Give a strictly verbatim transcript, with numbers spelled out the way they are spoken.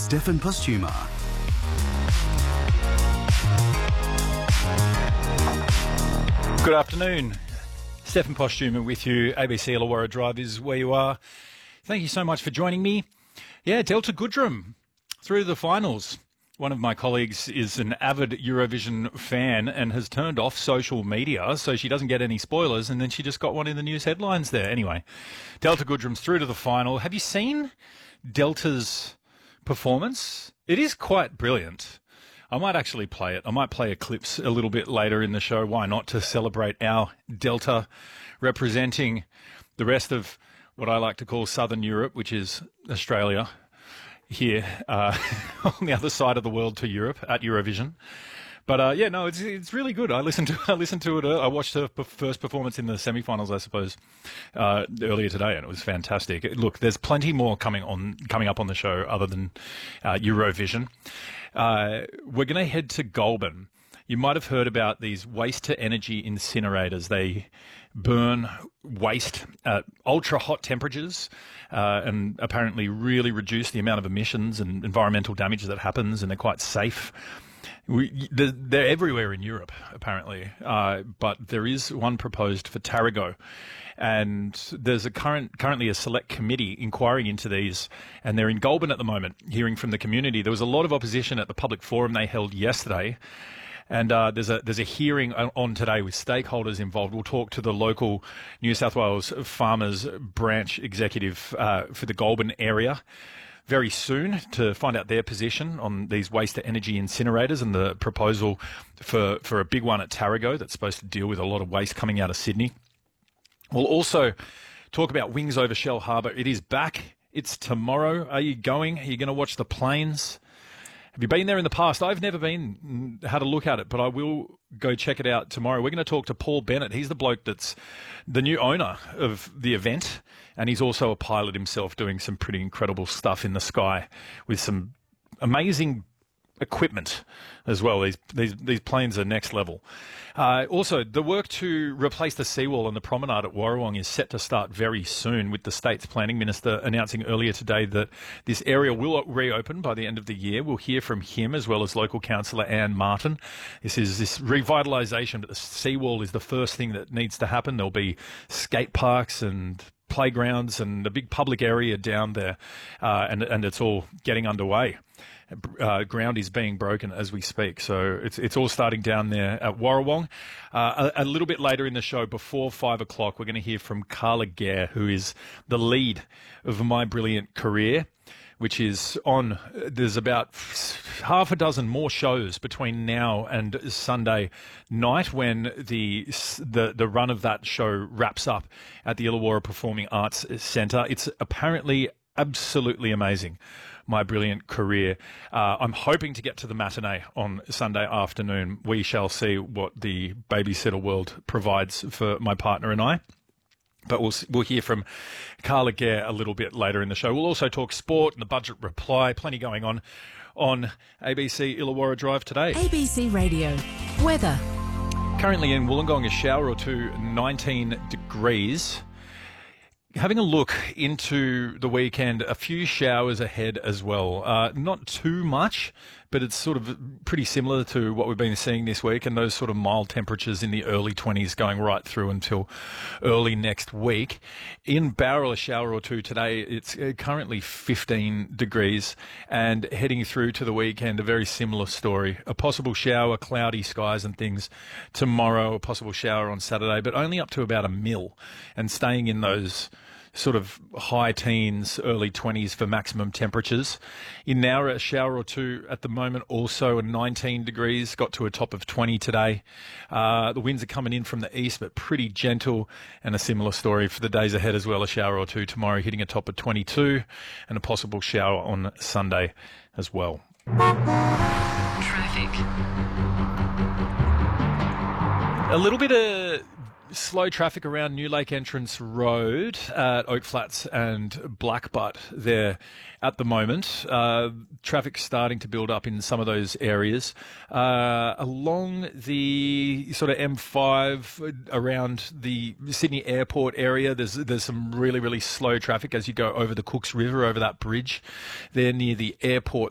Stefan Postuma. Good afternoon. Stefan Postuma with you. A B C Illawarra Drive is where you are. Thank you so much for joining me. Yeah, Delta Goodrem through the finals. One of my colleagues is an avid Eurovision fan and has turned off social media so she doesn't get any spoilers, and then she just got one in the news headlines there. Anyway, Delta Goodrem's through to the final. Have you seen Delta's performance? It is quite brilliant. I might actually play it. I might play a clips a little bit later in the show. Why not? To celebrate our Delta representing the rest of what I like to call Southern Europe, which is Australia, here uh, on the other side of the world to Europe at Eurovision. But uh, yeah, no, it's it's really good. I listened to I listened to it. Uh, I watched her p- first performance in the semi-finals, I suppose, uh, earlier today, and it was fantastic. Look, there's plenty more coming on coming up on the show other than uh, Eurovision. Uh, we're going to head to Goulburn. You might have heard about these waste-to-energy incinerators. They burn waste at ultra-hot temperatures uh, and apparently really reduce the amount of emissions and environmental damage that happens, and they're quite safe. We, they're, they're everywhere in Europe, apparently, uh, but there is one proposed for Tarago. And there's a current, currently a select committee inquiring into these, and they're in Goulburn at the moment, hearing from the community. There was a lot of opposition at the public forum they held yesterday. And uh, there's a there's a hearing on today with stakeholders involved. We'll talk to the local New South Wales Farmers Branch executive uh, for the Goulburn area very soon to find out their position on these waste-to-energy incinerators and the proposal for, for a big one at Tarago that's supposed to deal with a lot of waste coming out of Sydney. We'll also talk about Wings over Shell Harbour. It is back. It's tomorrow. Are you going? Are you going to watch the planes? Have you been there in the past? I've never been, had a look at it, but I will go check it out tomorrow. We're going to talk to Paul Bennett. He's the bloke that's the new owner of the event, and he's also a pilot himself doing some pretty incredible stuff in the sky with some amazing equipment as well. These these these planes are next level. Uh, also, the work to replace the seawall on the promenade at Warrawong is set to start very soon, with the state's planning minister announcing earlier today that this area will reopen by the end of the year. We'll hear from him as well as local councillor Anne Martin. This is this revitalisation, but the seawall is the first thing that needs to happen. There'll be skate parks and playgrounds and a big public area down there, uh, and and it's all getting underway. Uh, ground is being broken as we speak, so it's it's all starting down there at Warrawong. Uh, a, a little bit later in the show, before five o'clock, we're going to hear from Carla Gare, who is the lead of My Brilliant Career, which is on. There's about half a dozen more shows between now and Sunday night when the the the run of that show wraps up at the Illawarra Performing Arts Centre. It's apparently absolutely amazing. My Brilliant Career. Uh, I'm hoping to get to the matinee on Sunday afternoon. We shall see what the babysitter world provides for my partner and I. But we'll we'll hear from Carla Gare a little bit later in the show. We'll also talk sport and the budget reply. Plenty going on on A B C Illawarra Drive today. A B C Radio. Weather. Currently in Wollongong, a shower or two, nineteen degrees. Having a look into the weekend, a few showers ahead as well. Uh, not too much, but it's sort of pretty similar to what we've been seeing this week, and those sort of mild temperatures in the early twenties going right through until early next week. In Bowral, a shower or two today. It's currently fifteen degrees, and heading through to the weekend, a very similar story. A possible shower, cloudy skies and things tomorrow, a possible shower on Saturday, but only up to about a mil, and staying in those sort of high teens, early twenties for maximum temperatures. In Nowra, a shower or two at the moment, also nineteen degrees, got to a top of twenty today. Uh, the winds are coming in from the east, but pretty gentle, and a similar story for the days ahead as well. A shower or two tomorrow, hitting a top of twenty-two, and a possible shower on Sunday as well. Traffic. A little bit of slow traffic around New Lake Entrance Road at Oak Flats and Blackbutt there at the moment. Uh, traffic's starting to build up in some of those areas. Uh, along the sort of M five around the Sydney Airport area, there's there's some really, really slow traffic as you go over the Cooks River, over that bridge there near the airport